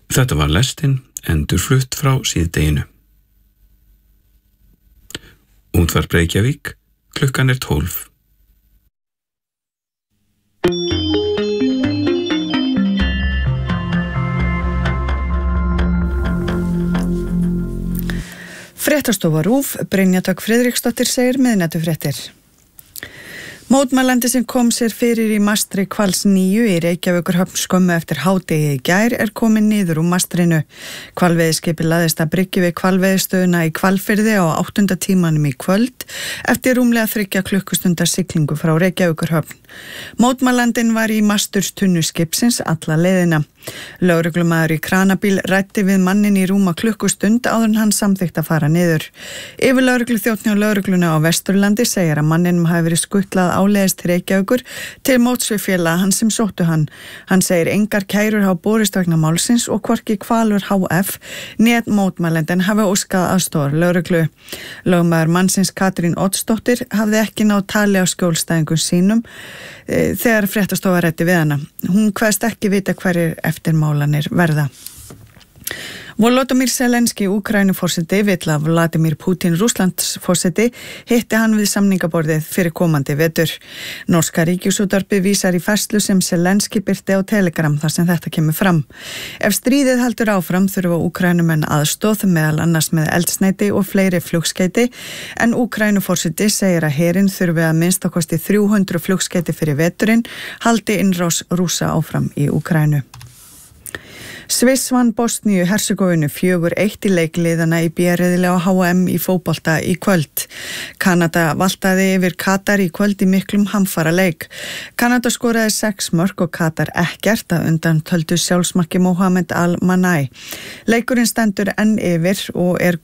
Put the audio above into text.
Þetta var lestin endurflutt frá síðdeginu. Útvarp Reykjavík, klukkan 12. Fréttastofa RÚV, Brynja Dögg Friðriksdóttir segir miðnættufréttir. Mótmælandi sem kom sér fyrir í mastri Hvals 9 í Reykjavíkurhöfn skömmu eftir hádegi í gær komin niður úr mastrinu. Hvalveiðiskipið laðist að bryggju við hvalveiðistöðuna í Hvalfirði á 8. tímanum í kvöld eftir rúmlega 3 klukkustundar siglingu frá Reykjavíkurhöfn. Mótmælandinn var í masturstunnu skipsins alla leiðina. Lögreglumaður í kranabíl ræddi við mannin í rúma klukkustund áður en hann samþykkt að fara niður. Yfirlögregluþjónn hjá lögregluna á Vesturlandi segir að manninum hafi verið skutlað áleiðis til Reykjavíkur til móts við félaga hans sem sóttu hann. Hann segir engar kærur hafa borist vegna málsins og hvorki Hvalur HF né mótmælendin hafi óskað aðstoðar lögreglu. Lögmaður mannsins Katrín Oddsdóttir hafði ekki náð tali á skjólstæðingum sínum þegar fréttastofa ræddi við hana. Hún kveðst ekki vita hverjir eftirmálanir verða. Volodymyr Zelenský, Úkraínuforseti, vill að Vladimir Putin, Rússlandsforseti, hitti hann við samningaborðið fyrir komandi vetur. Norska ríkisútvarpið vísar í færslu sem Zelenský birti á Telegram þar sem þetta kemur fram. Ef stríðið heldur áfram þurfa Úkraínumenn aðstoð meðal annars með eldsneyti og fleiri flugskeyti, en Úkraínuforseti segir að herinn þurfi að minnstakosti 300 flugskeyti fyrir veturinn, haldi innrás Rússa áfram í Úkraínu. Sviss vann Bosníu Hersegóvínu 4-1 í leikliðana í B-riðli á HM í fótbolta í kvöld. Kanada valtaði yfir Katar í kvöld í miklum hamfara leik. Kanada skoraði 6 mörk og Katar ekkert að undan töldu sjálfsmarki Mohamed Al-Manai. Leikurinn stendur enn yfir og